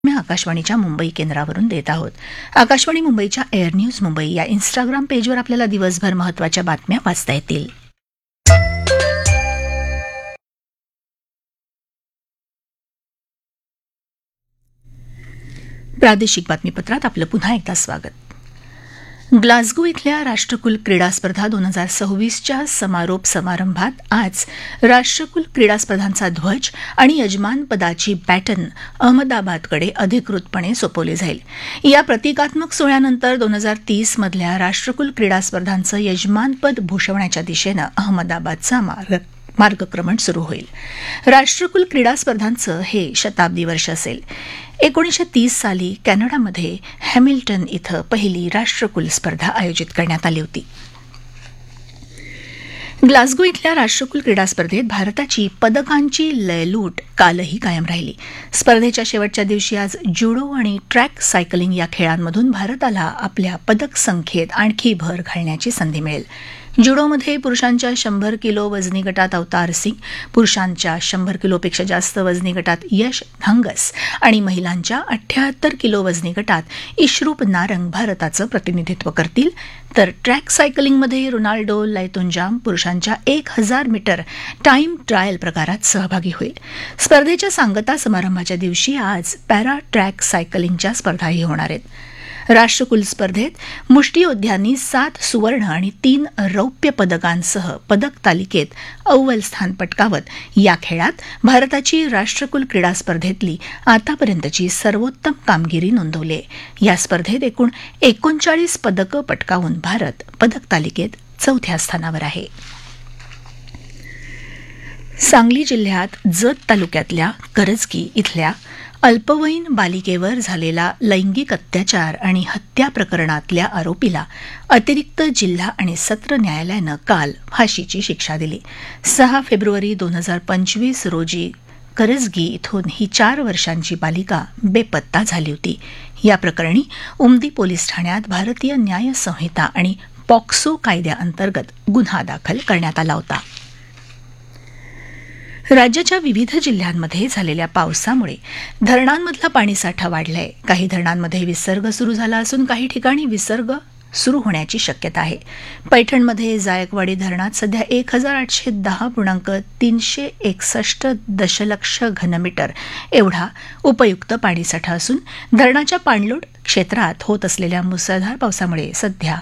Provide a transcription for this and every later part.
आकाशवाणीच्या मुंबई केंद्रावरून देत आहोत. आकाशवाणी मुंबईच्या एअर न्यूज मुंबई या इन्स्टाग्राम पेजवर आपल्याला दिवसभर महत्त्वाच्या बातम्या वाचता येतील. प्रादेशिक बातमीपत्रात आपलं पुन्हा एकदा स्वागत. ग्लासगो इथल्या राष्ट्रकुल क्रीडा स्पर्धा 2026च्या समारोप समारंभात आज राष्ट्रकुल क्रीडा स्पर्धांचा ध्वज आणि यजमानपदाची बॅटन अहमदाबादकडे अधिकृतपणे सोपवली जाईल. या प्रतिकात्मक सोहळ्यानंतर 2030 मधल्या राष्ट्रकुल क्रीडा स्पर्धांचं यजमानपद भूषवण्याच्या दिशेनं अहमदाबादचा मार्गक्रमण सुरू होईल. राष्ट्रकुल क्रीडा स्पर्धांचं हे शताब्दी वर्ष असेल. 1930 साली कॅनडामध्ये हॅमिल्टन इथं पहिली राष्ट्रकुल स्पर्धा आयोजित करण्यात आली होती. ग्लासगो इथल्या राष्ट्रकुल क्रीडा स्पर्धेत भारताची पदकांची लयलूट कालही कायम राहिली. स्पर्धेच्या शेवटच्या दिवशी आज जुडो आणि ट्रॅक सायकलिंग या खेळांमधून भारताला आपल्या पदक संख्येत आणखी भर घालण्याची संधी मिळेल. जुडोमध्ये पुरुषांच्या 100 किलो वजनी गटात अवतार सिंग, पुरुषांच्या 100 किलोपेक्षा जास्त वजनी गटात यश धांगस आणि महिलांच्या 78 किलो वजनी गटात इशरूप नारंग भारताचं प्रतिनिधित्व करतील. तर ट्रॅक सायकलिंगमध्ये रोनाल्डो लैतुंजाम पुरुषांच्या 1000 मीटर टाईम ट्रायल प्रकारात सहभागी होईल. स्पर्धेच्या सांगता समारंभाच्या दिवशी आज पॅरा ट्रॅक सायकलिंगच्या स्पर्धाही होणार आहेत. राष्ट्रकुल स्पर्धेत मुष्टियोद्ध्यांनी 7 सुवर्ण आणि 3 रौप्य पदकांसह पदक तालिकेत अव्वल स्थान पटकावत या खेळात भारताची राष्ट्रकुल क्रीडा स्पर्धेतली आतापर्यंतची सर्वोत्तम कामगिरी नोंदवली आहे. या स्पर्धेत एकूण 39 पदकं पटकावून भारत पदक तालिकेत 4थ्या स्थानावर आहे. सांगली जिल्ह्यात जत तालुक्यातल्या करजगी इथल्या अल्पवयीन बालिकेवर झालेला लैंगिक अत्याचार आणि हत्या प्रकरणातल्या आरोपीला अतिरिक्त जिल्हा आणि सत्र न्यायालयानं काल फाशीची शिक्षा दिली. 6 फेब्रुवारी 2025 रोजी करजगी इथून ही 4 वर्षांची बालिका बेपत्ता झाली होती. या प्रकरणी उमदी पोलीस ठाण्यात भारतीय न्याय संहिता आणि पॉक्सो कायद्याअंतर्गत गुन्हा दाखल करण्यात आला होता. राज्याच्या विविध जिल्ह्यांमध्ये झालेल्या पावसामुळे धरणांमधला पाणीसाठा वाढलाय. काही धरणांमध्ये विसर्ग सुरू झाला असून काही ठिकाणी विसर्ग सुरू होण्याची शक्यता आहे. पैठणमध्ये जायकवाडी धरणात सध्या 1810.361 दशलक्ष घनमीटर एवढा उपयुक्त पाणीसाठा असून धरणाच्या पाणलोट क्षेत्रात होत असलेल्या मुसळधार पावसामुळे सध्या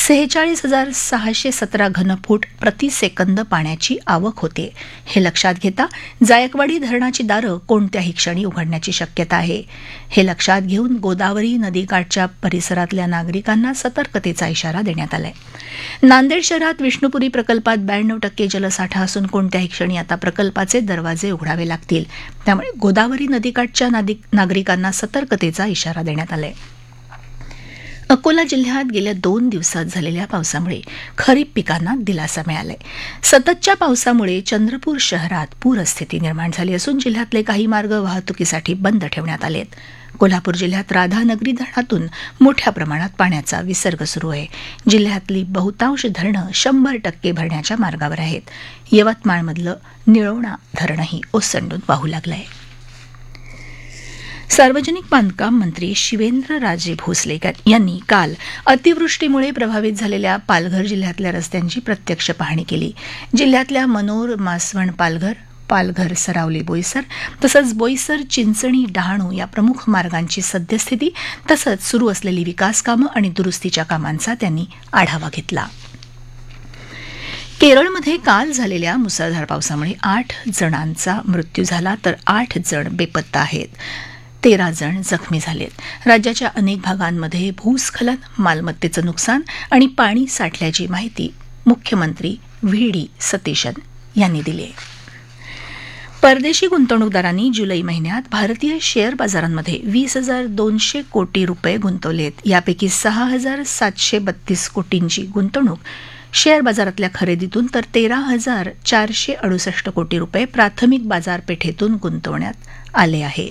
46,617 घनफूट प्रतिसेकंद पाण्याची आवक होते. हे लक्षात घेता जायकवाडी धरणाची दारं कोणत्याही क्षणी उघडण्याची शक्यता आहे. हे लक्षात घेऊन गोदावरी नदीकाठच्या परिसरातल्या नागरिकांना सतर्कतेचा इशारा देण्यात आलाय. नांदेड शहरात विष्णुपुरी प्रकल्पात 92% जलसाठा असून कोणत्याही क्षणी आता प्रकल्पाचे दरवाजे उघडावे लागतील. त्यामुळे गोदावरी नदीकाठच्या नागरिकांना सतर्कतेचा इशारा देण्यात आलाय. अकोला जिल्ह्यात गेल्या 2 दिवसात झालेल्या पावसामुळे खरीप पिकांना दिलासा मिळालाय. सततच्या पावसामुळे चंद्रपूर शहरात पूरस्थिती निर्माण झाली असून जिल्ह्यातले काही मार्ग वाहतुकीसाठी बंद ठेवण्यात आले आहेत. कोल्हापूर जिल्ह्यात राधानगरी धरणातून मोठ्या प्रमाणात पाण्याचा विसर्ग सुरू आहे. जिल्ह्यातली बहुतांश धरणं 100% भरण्याच्या मार्गावर आहेत. यवतमाळमधलं निळवणा धरणही ओसंडून वाहू लागलं आहे. सार्वजनिक बांधकाम मंत्री शिवेंद्रराजे भोसले यांनी काल अतिवृष्टीमुळे प्रभावित झालेल्या पालघर जिल्ह्यातल्या रस्त्यांची प्रत्यक्ष पाहणी केली. जिल्ह्यातल्या मनोर मासवण पालघर, पालघर सरावली बोईसर तसंच बोईसर चिंचणी डहाणू या प्रमुख मार्गांची सद्यस्थिती तसंच सुरू असलेली विकास कामं आणि दुरुस्तीच्या कामांचा त्यांनी आढावा घेतला. केरळमध्ये काल झालेल्या मुसळधार पावसामुळे 8 जणांचा मृत्यू झाला तर 8 जण बेपत्ता आहेत. 13 जण जखमी झालेत. राज्याच्या अनेक भागांमध्ये भूस्खलन, मालमत्तेचं नुकसान आणि पाणी साठल्याची माहिती मुख्यमंत्री व्ही.डी. सतीशन यांनी दिली आहे. परदेशी गुंतवणूकदारांनी जुलै महिन्यात भारतीय शेअर बाजारांमध्ये 20,200 कोटी रुपये गुंतवलेत. यापैकी 6,732 कोटींची गुंतवणूक शेअर बाजारातल्या खरेदीतून तर 13,468 कोटी रुपये प्राथमिक बाजारपेठेतून गुंतवण्यात आले आहेत.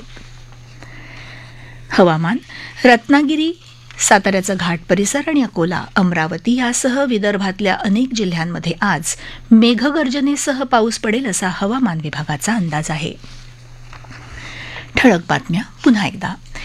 हवामान. रत्नागिरी, साताऱ्याचा घाट परिसर आणि अकोला, अमरावती यासह विदर्भातल्या अनेक जिल्ह्यांमध्ये आज मेघगर्जनेसह पाऊस पडेल असा हवामान विभागाचा अंदाज आहे. ठळक बातम्या पुन्हा एकदा.